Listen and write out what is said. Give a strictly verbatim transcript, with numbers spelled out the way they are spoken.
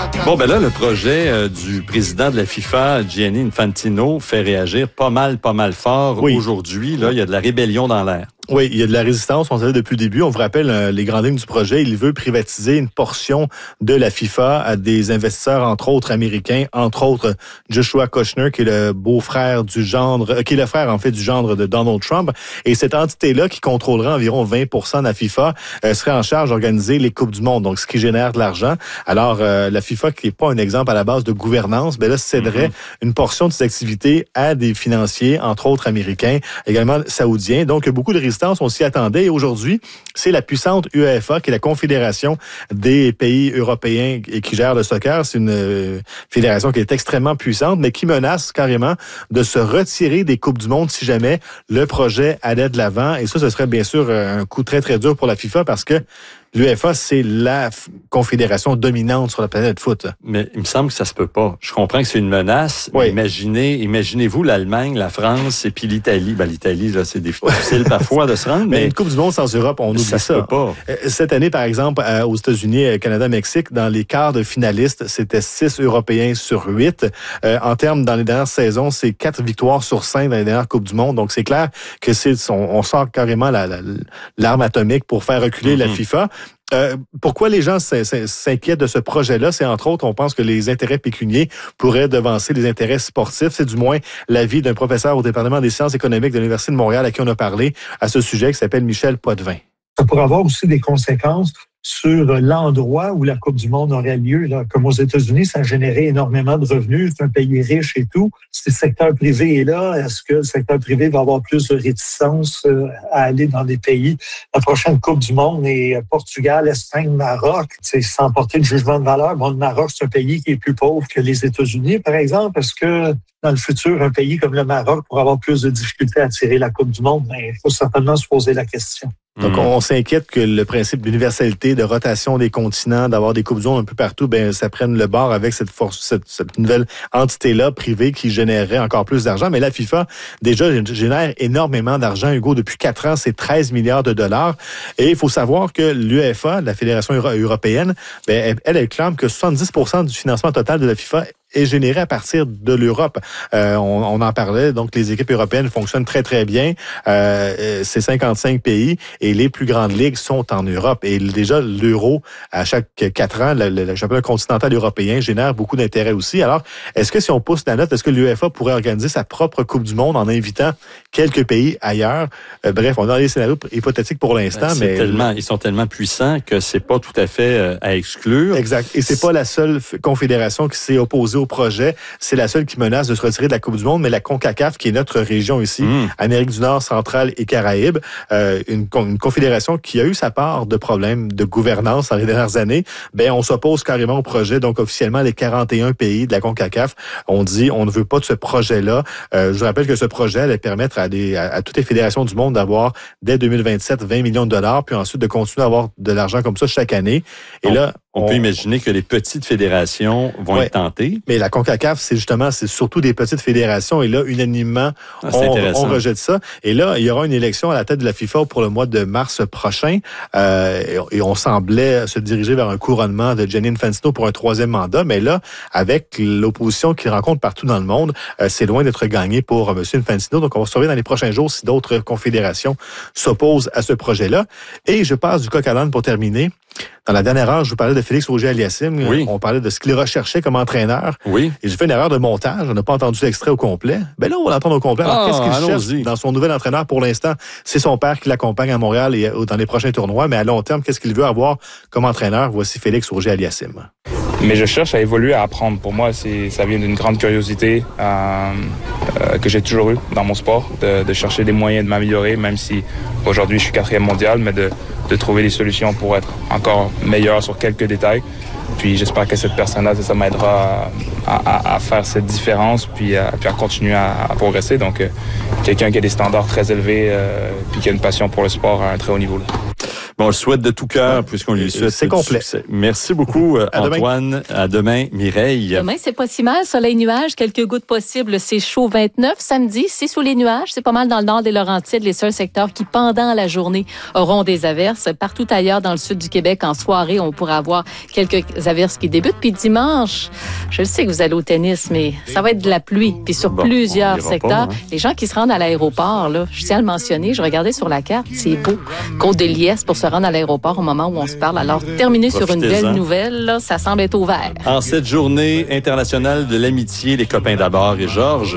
Bon, ben là, le projet euh, du président de la FIFA, Gianni Infantino, fait réagir pas mal, pas mal fort oui. aujourd'hui. Là, il y a de la rébellion dans l'air. Oui, il y a de la résistance, on savait depuis le début. On vous rappelle euh, les grandes lignes du projet. Il veut privatiser une portion de la FIFA à des investisseurs, entre autres américains, entre autres Joshua Kushner, qui est le beau-frère du gendre, euh, qui est le frère, en fait, du gendre de Donald Trump. Et cette entité-là, qui contrôlerait environ vingt pour cent de la FIFA, euh, serait en charge d'organiser les Coupes du Monde, donc ce qui génère de l'argent. Alors, euh, la FIFA, qui n'est pas un exemple à la base de gouvernance, ben là, céderait mm-hmm. une portion de ses activités à des financiers, entre autres américains, également saoudiens. Donc, beaucoup de résistance. On s'y attendait. Et aujourd'hui, c'est la puissante UEFA, qui est la confédération des pays européens et qui gère le soccer. C'est une euh, fédération qui est extrêmement puissante, mais qui menace carrément de se retirer des Coupes du Monde si jamais le projet allait de l'avant. Et ça, ce serait bien sûr un coup très, très dur pour la FIFA parce que l'UEFA, c'est la confédération dominante sur la planète foot. Mais il me semble que ça se peut pas. Je comprends que c'est une menace. Oui. Mais imaginez, imaginez-vous l'Allemagne, la France et puis l'Italie. Ben, l'Italie, là, c'est difficile parfois de se rendre. Mais, mais une Coupe du Monde sans Europe, on oublie ça. Ça se peut pas. Cette année, par exemple, aux États-Unis, Canada, Mexique, dans les quarts de finalistes, c'était six Européens sur huit. Euh, en termes, dans les dernières saisons, c'est quatre victoires sur cinq dans les dernières Coupes du Monde. Donc, c'est clair que c'est, on, on sort carrément la, la, l'arme atomique pour faire reculer mm-hmm. la FIFA. Euh, pourquoi les gens s'inquiètent de ce projet-là? C'est entre autres, on pense que les intérêts pécuniaires pourraient devancer les intérêts sportifs. C'est du moins l'avis d'un professeur au département des sciences économiques de l'Université de Montréal à qui on a parlé à ce sujet, qui s'appelle Michel Poitvin. Ça pourrait avoir aussi des conséquences sur l'endroit où la Coupe du Monde aurait lieu. Là. Comme aux États-Unis, ça a généré énormément de revenus. C'est un pays riche et tout. Si le secteur privé est là, est-ce que le secteur privé va avoir plus de réticence à aller dans des pays? La prochaine Coupe du Monde est Portugal, Espagne, Maroc. C'est sans porter de jugement de valeur. Bon, le Maroc, c'est un pays qui est plus pauvre que les États-Unis, par exemple. Est-ce que dans le futur, un pays comme le Maroc pourra avoir plus de difficultés à attirer la Coupe du Monde? Mais il faut certainement se poser la question. Donc, mmh. on s'inquiète que le principe d'universalité, de rotation des continents, d'avoir des coupes du monde un peu partout, ben ça prenne le bord avec cette force, cette, cette nouvelle entité-là privée qui générerait encore plus d'argent. Mais la FIFA, déjà, génère énormément d'argent. Hugo, depuis quatre ans, c'est treize milliards de dollars. Et il faut savoir que l'UEFA, la Fédération euro- européenne, ben elle, elle clame que soixante-dix pour cent du financement total de la FIFA est généré à partir de l'Europe. Euh, on, on en parlait, donc les équipes européennes fonctionnent très, très bien. Euh, c'est cinquante-cinq pays et les plus grandes ligues sont en Europe. Et déjà, l'euro, à chaque quatre ans, le, le championnat continental européen génère beaucoup d'intérêt aussi. Alors, est-ce que si on pousse la note, est-ce que l'UEFA pourrait organiser sa propre Coupe du Monde en invitant quelques pays ailleurs? Euh, bref, on est dans les scénarios hypothétiques pour l'instant. C'est mais tellement, ils sont tellement puissants que c'est pas tout à fait euh, à exclure. Exact. Et c'est pas la seule confédération qui s'est opposée au projet. C'est la seule qui menace de se retirer de la Coupe du Monde, mais la CONCACAF, qui est notre région ici, mmh. Amérique du Nord, centrale et Caraïbes, euh, une, une confédération qui a eu sa part de problèmes de gouvernance dans les dernières années, ben on s'oppose carrément au projet. Donc, officiellement, les quarante et un pays de la CONCACAF ont dit on ne veut pas de ce projet-là. Euh, je vous rappelle que ce projet allait permettre à, des, à, à toutes les fédérations du monde d'avoir, dès deux mille vingt-sept, vingt millions de dollars, puis ensuite de continuer à avoir de l'argent comme ça chaque année. Et on, là, on, on peut imaginer que les petites fédérations vont ouais, être tentées. Mais la CONCACAF, c'est justement, c'est surtout des petites fédérations. Et là, unanimement, ah, on, on rejette ça. Et là, il y aura une élection à la tête de la FIFA pour le mois de mars prochain. Euh, et on semblait se diriger vers un couronnement de Gianni Infantino pour un troisième mandat. Mais là, avec l'opposition qu'il rencontre partout dans le monde, euh, c'est loin d'être gagné pour M. Infantino. Donc, on va surveiller dans les prochains jours si d'autres confédérations s'opposent à ce projet-là. Et je passe du coq à l'âne pour terminer. Dans la dernière heure, je vous parlais de Félix Auger-Aliassime. Oui. On parlait de ce qu'il recherchait comme entraîneur. Oui. Et j'ai fait une erreur de montage. On n'a pas entendu l'extrait au complet. Ben là, on va l'entendre au complet. Alors, ah, qu'est-ce qu'il allons-y. cherche dans son nouvel entraîneur pour l'instant? C'est son père qui l'accompagne à Montréal et dans les prochains tournois. Mais à long terme, qu'est-ce qu'il veut avoir comme entraîneur? Voici Félix Auger-Aliassime. Mais je cherche à évoluer, à apprendre. Pour moi, c'est, ça vient d'une grande curiosité euh, euh, que j'ai toujours eue dans mon sport, de, de chercher des moyens de m'améliorer, même si aujourd'hui je suis quatrième mondial, mais de, de trouver des solutions pour être encore meilleur sur quelques détails. Puis j'espère que cette personne-là, ça, ça m'aidera à, à, à faire cette différence, puis à, puis à continuer à, à progresser. Donc, euh, quelqu'un qui a des standards très élevés, euh, puis qui a une passion pour le sport à un très haut niveau. Là. Bon, on le souhaite de tout cœur, puisqu'on lui souhaite C'est complet. Succès. Merci beaucoup, à Antoine. Demain. À demain, Mireille. Demain, c'est pas si mal. Soleil, nuages, quelques gouttes possibles. C'est chaud. vingt-neuf samedi, c'est sous les nuages. C'est pas mal dans le nord des Laurentides, les seuls secteurs qui, pendant la journée, auront des averses. Partout ailleurs, dans le sud du Québec, en soirée, on pourra avoir quelques averses qui débutent. Puis dimanche, je sais que vous allez au tennis, mais ça va être de la pluie. Puis sur bon, plusieurs secteurs, pas, hein. Les gens qui se rendent à l'aéroport, là, je tiens à le mentionner, je regardais sur la carte, c'est beau. Côte de Liesse pour se rendre à l'aéroport au moment où on se parle. Alors, terminer sur une belle nouvelle, là, ça semble être ouvert. En cette journée internationale de l'amitié, les copains d'abord et Georges.